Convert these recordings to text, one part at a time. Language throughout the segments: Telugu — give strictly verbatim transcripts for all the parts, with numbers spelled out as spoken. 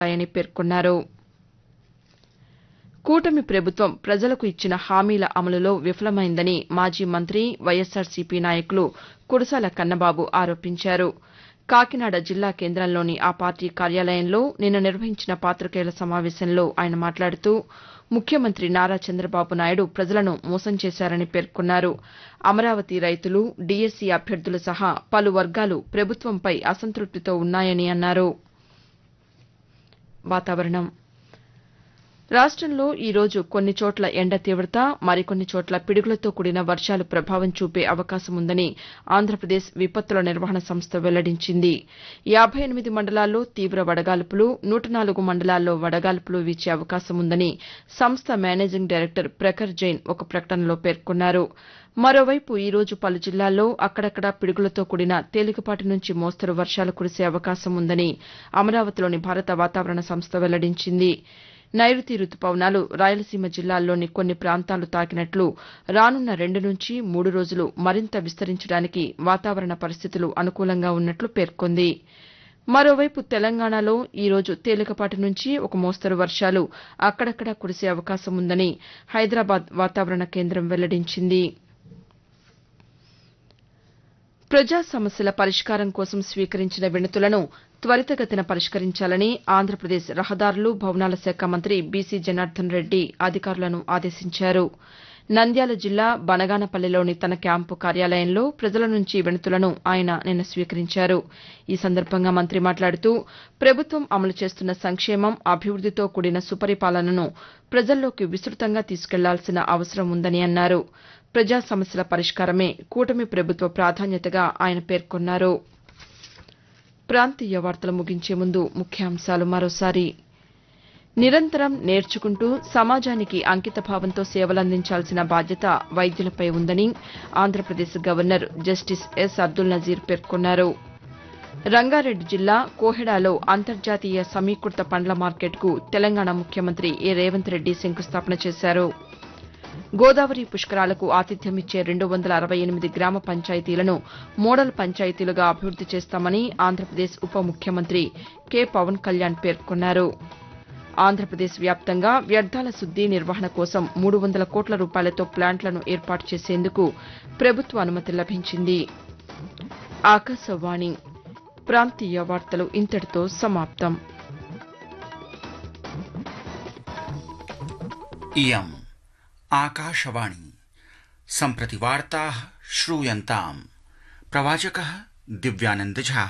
ఉంటాయని పేర్కొన్నారు. కూటమి ప్రభుత్వం ప్రజలకు ఇచ్చిన హామీల అమలులో విఫలమైందని మాజీ మంత్రి వైఎస్సార్సీపీ నాయకులు కురసాల కన్నబాబు ఆరోపించారు. కాకినాడ జిల్లా కేంద్రంలోని ఆ పార్టీ కార్యాలయంలో నిన్న నిర్వహించిన పాతికేయుల సమావేశంలో ఆయన మాట్లాడుతూ ముఖ్యమంత్రి నారా చంద్రబాబు నాయుడు ప్రజలను మోసం చేశారని పేర్కొన్నారు. అమరావతి రైతులు, డీఎస్సీ అభ్యర్థులు సహా పలు వర్గాలు ప్రభుత్వంపై అసంతృప్తితో ఉన్నాయని అన్నారు. వాతావరణం రాష్టంలో ఈ రోజు కొన్ని చోట్ల ఎండ తీవ్రత, మరికొన్ని చోట్ల పిడుగులతో కూడిన వర్షాలు ప్రభావం చూపే అవకాశం ఉందని ఆంధ్రప్రదేశ్ విపత్తుల నిర్వహణ సంస్థ వెల్లడించింది. యాబై ఎనిమిది మండలాల్లో తీవ్ర వడగాల్పులు, నూట నాలుగు మండలాల్లో వడగాల్పులు వీచే అవకాశం ఉందని సంస్థ మేనేజింగ్ డైరెక్టర్ ప్రఖర్ జైన్ ఒక ప్రకటనలో పేర్కొన్నారు. మరోవైపు ఈ రోజు పలు జిల్లాల్లో అక్కడక్కడా పిడుగులతో కూడిన తేలికపాటి నుంచి మోస్తరు వర్షాలు కురిసే అవకాశం ఉందని అమరావతిలోని భారత వాతావరణ సంస్థ వెల్లడించింది. నైరుతి రుతుపవనాలు రాయలసీమ జిల్లాల్లోని కొన్ని ప్రాంతాలు తాకినట్లు రానున్న రెండు నుంచి మూడు రోజులు మరింత విస్తరించడానికి వాతావరణ పరిస్థితులు అనుకూలంగా ఉన్నట్లు పేర్కొంది. మరోవైపు తెలంగాణలో ఈ రోజు తేలికపాటి నుంచి ఒక మోస్తరు వర్షాలు అక్కడక్కడా కురిసే అవకాశం ఉందని హైదరాబాద్ వాతావరణ కేంద్రం వెల్లడించింది. ప్రజా సమస్యల పరిష్కారం కోసం స్వీకరించిన వినతులను త్వరితగతిన పరిష్కరించాలని ఆంధ్రప్రదేశ్ రహదారులు, భవనాల శాఖ మంత్రి బీసీ జనార్దన్ రెడ్డి అధికారులను ఆదేశించారు. నంద్యాల జిల్లా బనగానపల్లిలోని తన క్యాంపు కార్యాలయంలో ప్రజల నుంచి వినతులను ఆయన నిన్న స్వీకరించారు. ఈ సందర్భంగా మంత్రి మాట్లాడుతూ ప్రభుత్వం అమలు చేస్తున్న సంక్షేమం, అభివృద్దితో కూడిన సుపరిపాలనను ప్రజల్లోకి విస్తృతంగా తీసుకెళ్లాల్సిన అవసరం ఉందని అన్నారు. ప్రజా సమస్యల పరిష్కారమే కూటమి ప్రభుత్వ ప్రాధాన్యతగా ఆయన పేర్కొన్నారు. ప్రాంతీయ వార్తలు ముగించే ముందు ముఖ్యాంశాలు మరోసారి. నిరంతరం నేర్చుకుంటూ సమాజానికి అంకితభావంతో సేవలందించాల్సిన బాధ్యత వైద్యులపై ఉందని Andhra Pradesh governor justice yes Abdul Nazir పేర్కొన్నారు. రంగారెడ్డి జిల్లా కోహెడాలో అంతర్జాతీయ సమీకృత పండ్ల మార్కెట్కు తెలంగాణ ముఖ్యమంత్రి ఏ రేవంత్ రెడ్డి శంకుస్థాపన చేశారు. గోదావరి పుష్కరాలకు ఆతిథ్యమిచ్చే రెండు వందల అరవై ఎనిమిది గ్రామ పంచాయతీలను మోడల్ పంచాయతీలుగా అభివృద్ది చేస్తామని ఆంధ్రప్రదేశ్ ఉప ముఖ్యమంత్రి కె పవన్ కళ్యాణ్ పేర్కొన్నారు. ఆంధ్రప్రదేశ్ వ్యాప్తంగా వ్యర్థాల శుద్ది నిర్వహణ కోసం మూడు వందల కోట్ల రూపాయలతో ప్లాంట్లను ఏర్పాటు చేసేందుకు ప్రభుత్వ అనుమతి లభించింది. ఆకాశవాణి ప్రాంతీయ వార్తలు ఇంతటితో సమాప్తం. इयम् आकाशवाणी सम्प्रति वार्ताः श्रूयन्ताम्. प्रवाचकः दिव्यानन्द झा.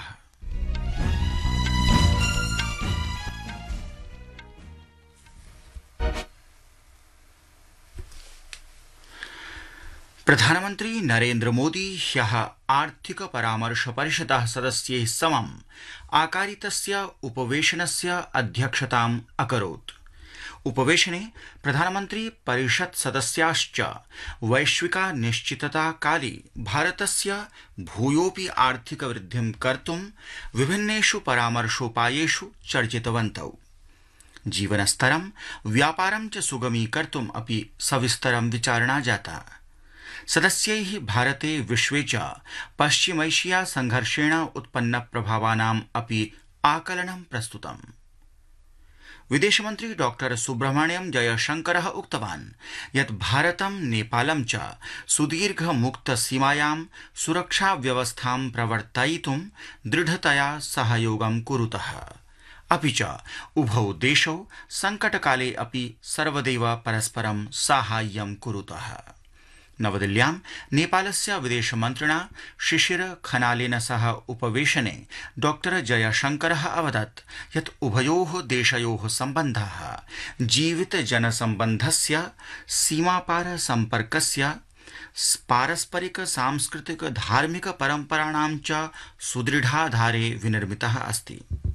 प्रधानमन्त्री नरेन्द्र मोदी ह्यः आर्थिक परामर्श परिषदः सदस्यैः समम् आकारितस्य उपवेशनस्य अध्यक्षताम् अकरोत्. उपवेशने प्रधानमन्त्री परिषत् सदस्याश्च वैश्विका निश्चितता काले भारतस्य भूयोऽपि आर्थिक वृद्धिं कर्तुं विभिन्नेषु परामर्शोपायेषु चर्चितवन्तौ. जीवनस्तरं, व्यापारं च सुगमीकर्तुम् अपि सविस्तरं विचारणा जाता. सदस्यैः भारते विश्वे च पश्चिमैशिया संघर्षेण उत्पन्न प्रभावानाम् अपि आकलनं प्रस्तुतम्. विदेशमन्त्री डॉक्टर सुब्रह्मण्यम जयशंकरः उक्तवान् यत् भारतं नेपालं च सुदीर्घ मुक्त सीमायां सुरक्षा व्यवस्थां प्रवर्तयितुं दृढतया सहयोगं कुरुतः. अपि च उभौ देशौ संकटकाले अपि सर्वदैव परस्परं साहाय्यं कुरुतः. नवदिल्ल्यां नेपालस्य विदेशमन्त्रिणा शिशिर खनालेन सह उपवेशने डॉक्टर जयशंकरः अवदत् यत् उभयोः देशयोः सम्बन्धाः जीवित जनसम्बन्धस्य, सीमापार सम्पर्कस्य, पारस्परिक सांस्कृतिक धार्मिक परम्पराणां च सुदृढाधारे विनिर्मितः अस्ति.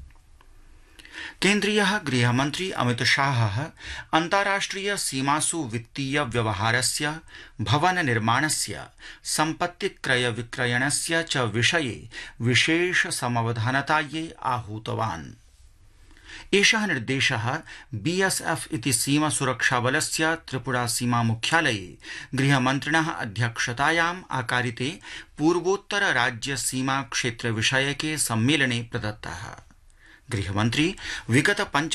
केन्द्रीयः गृहमन्त्री अमित शाहः अन्ताराष्ट्रिय सीमासु वित्तीय व्यवहारस्य, भवन निर्माणस्य, सम्पत्ति क्रय विक्रयणस्य च विषये विशेष समवधानतायै आहूतवान्. एषः निर्देशः बीएसएफ इति सीमा सुरक्षाबलस्य त्रिपुरा सीमा मुख्यालये गृहमन्त्रिणः अध्यक्षतायाम् आकारिते पूर्वोत्तर राज्य सीमा क्षेत्र विषयके सम्मेलने प्रदत्तः. गृहमन्त्री विगत